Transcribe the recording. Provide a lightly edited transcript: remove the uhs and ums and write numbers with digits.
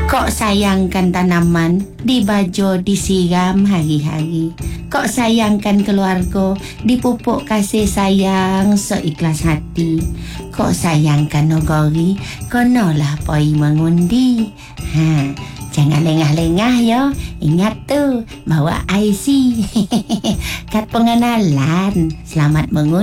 Kok sayangkan tanaman, dibajo disiram hari-hari. Kok sayangkan keluarga, dipupuk kasih sayang seikhlas hati. Kok sayangkan nogori, konolah poi mengundi. Jangan lengah-lengah yo. Ingat tuh, bawa IC. Kad pengenalan. Selamat mengundi.